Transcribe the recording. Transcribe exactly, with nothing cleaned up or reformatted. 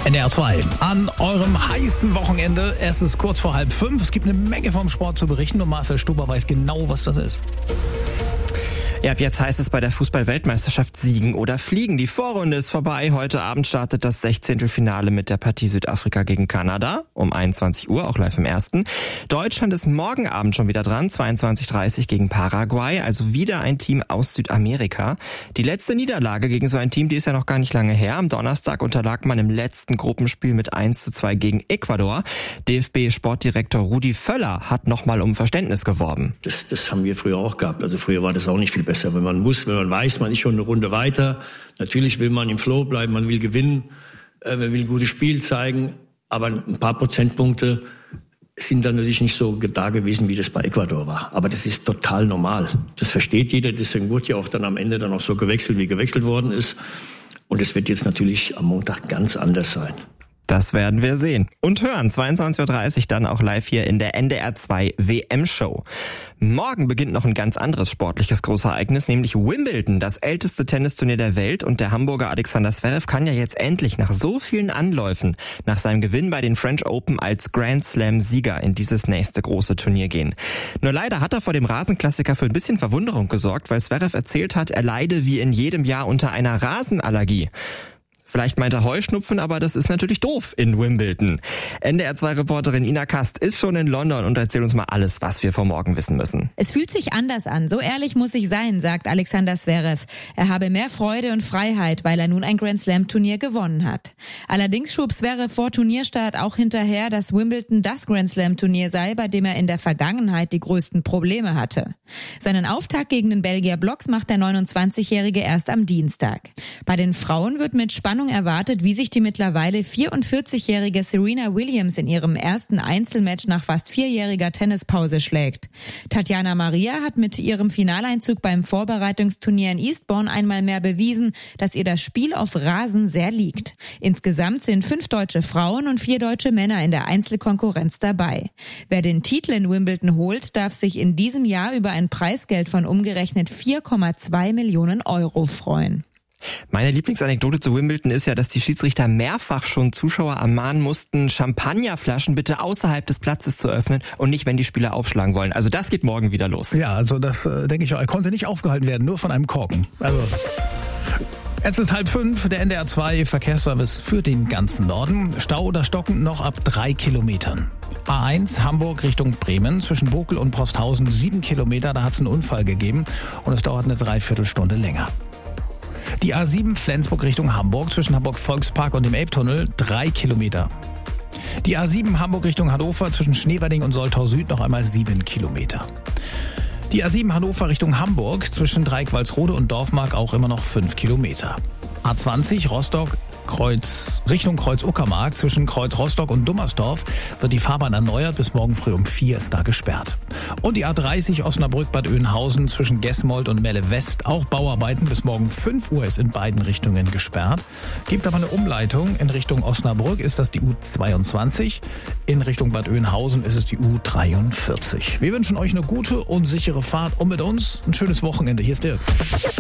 N D R zwei an eurem heißen Wochenende. Es ist kurz vor halb fünf. Es gibt eine Menge vom Sport zu berichten und Marcel Stuber weiß genau, was das ist. Ja, ab jetzt heißt es bei der Fußball-Weltmeisterschaft siegen oder fliegen. Die Vorrunde ist vorbei. Heute Abend startet das Sechzehntelfinale mit der Partie Südafrika gegen Kanada um einundzwanzig Uhr, auch live im Ersten. Deutschland ist morgen Abend schon wieder dran, zweiundzwanzig Uhr dreißig gegen Paraguay, also wieder ein Team aus Südamerika. Die letzte Niederlage gegen so ein Team, die ist ja noch gar nicht lange her. Am Donnerstag unterlag man im letzten Gruppenspiel mit eins zu zwei gegen Ecuador. D F B-Sportdirektor Rudi Völler hat nochmal um Verständnis geworben. Das, das haben wir früher auch gehabt. Also früher war das auch nicht viel besser. Wenn man muss, wenn man weiß, man ist schon eine Runde weiter. Natürlich will man im Flow bleiben, man will gewinnen, äh, man will ein gutes Spiel zeigen. Aber ein paar Prozentpunkte sind dann natürlich nicht so da gewesen, wie das bei Ecuador war. Aber das ist total normal. Das versteht jeder. Deswegen wurde ja auch dann am Ende dann auch so gewechselt, wie gewechselt worden ist. Und es wird jetzt natürlich am Montag ganz anders sein. Das werden wir sehen und hören. zweiundzwanzig Uhr dreißig dann auch live hier in der N D R zwei W M-Show. Morgen beginnt noch ein ganz anderes sportliches Großereignis, nämlich Wimbledon, das älteste Tennisturnier der Welt. Und der Hamburger Alexander Zverev kann ja jetzt endlich nach so vielen Anläufen, nach seinem Gewinn bei den French Open als Grand Slam-Sieger in dieses nächste große Turnier gehen. Nur leider hat er vor dem Rasenklassiker für ein bisschen Verwunderung gesorgt, weil Zverev erzählt hat, er leide wie in jedem Jahr unter einer Rasenallergie. Vielleicht meint er Heuschnupfen, aber das ist natürlich doof in Wimbledon. N D R zwei Reporterin Ina Kast ist schon in London und erzählt uns mal alles, was wir vor morgen wissen müssen. Es fühlt sich anders an, so ehrlich muss ich sein, sagt Alexander Zverev. Er habe mehr Freude und Freiheit, weil er nun ein Grand Slam Turnier gewonnen hat. Allerdings schob Zverev vor Turnierstart auch hinterher, dass Wimbledon das Grand Slam Turnier sei, bei dem er in der Vergangenheit die größten Probleme hatte. Seinen Auftakt gegen den Belgier Blocks macht der neunundzwanzigjährige erst am Dienstag. Bei den Frauen wird mit Spannung erwartet, wie sich die mittlerweile vierundvierzigjährige Serena Williams in ihrem ersten Einzelmatch nach fast vierjähriger Tennispause schlägt. Tatjana Maria hat mit ihrem Finaleinzug beim Vorbereitungsturnier in Eastbourne einmal mehr bewiesen, dass ihr das Spiel auf Rasen sehr liegt. Insgesamt sind fünf deutsche Frauen und vier deutsche Männer in der Einzelkonkurrenz dabei. Wer den Titel in Wimbledon holt, darf sich in diesem Jahr über ein Preisgeld von umgerechnet vier Komma zwei Millionen Euro freuen. Meine Lieblingsanekdote zu Wimbledon ist ja, dass die Schiedsrichter mehrfach schon Zuschauer ermahnen mussten, Champagnerflaschen bitte außerhalb des Platzes zu öffnen und nicht, wenn die Spieler aufschlagen wollen. Also das geht morgen wieder los. Ja, also das äh, denke ich auch. Er konnte nicht aufgehalten werden, nur von einem Korken. Also es ist halb fünf, der N D R zwei Verkehrsservice für den ganzen Norden. Stau oder Stocken noch ab drei Kilometern. A eins Hamburg Richtung Bremen, zwischen Bokel und Posthausen sieben Kilometer, da hat es einen Unfall gegeben und es dauert eine Dreiviertelstunde länger. Die A sieben Flensburg Richtung Hamburg, zwischen Hamburg Volkspark und dem Elbtunnel, drei Kilometer. Die A sieben Hamburg Richtung Hannover, zwischen Schneewerding und Soltau Süd noch einmal sieben Kilometer. Die A sieben Hannover Richtung Hamburg, zwischen Dreikwalsrode und Dorfmark auch immer noch fünf Kilometer. A zwanzig Rostock Kreuz, Richtung Kreuz-Uckermark, zwischen Kreuz Rostock und Dummersdorf wird die Fahrbahn erneuert. Bis morgen früh um vier ist da gesperrt. Und die A dreißig Osnabrück-Bad Oeynhausen zwischen Gesmold und Melle West. Auch Bauarbeiten. Bis morgen fünf Uhr ist in beiden Richtungen gesperrt. Gibt aber eine Umleitung. In Richtung Osnabrück ist das die U zweiundzwanzig. In Richtung Bad Oeynhausen ist es die U dreiundvierzig. Wir wünschen euch eine gute und sichere Fahrt und mit uns ein schönes Wochenende. Hier ist Dirk.